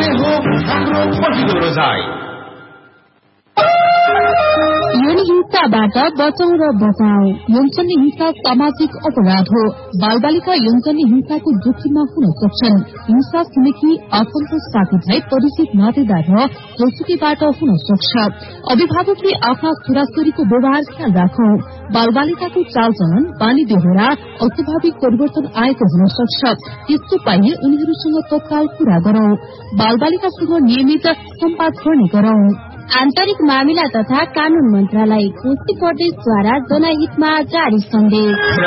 हो हाम्रो पहिलो रोजाइ। यौन हिंसाबाट बचाउ र बचाऊ। यौनजन्य हिंसा सामाजिक अपराध हो। बालबालिका यौनजन्य हिंसाको जोखिममा हुन सक्छन्। हिंसा छिमेकी आफन्त साथीभाइ परिचित नातेदार र जोसुकीबाट हुन सक्छ। अभिभावकले आफ्ना छोराछोरीको व्यवहार ख्याल राखौं। बालबालिकाको चालचलन बानी बेहोरा अस्वाभाविक परिवर्तन आएको हुन सक्छ। त्यस्तो पाइए उनीहरूसँग तत्काल कुरा गरौं। बालबालिकासँग नियमित सम्वाद गर्ने गरौं। आन्तरिक मामिला तथा कानून मन्त्रालय कोशी प्रदेशद्वारा जनहितमा जारी सन्देश।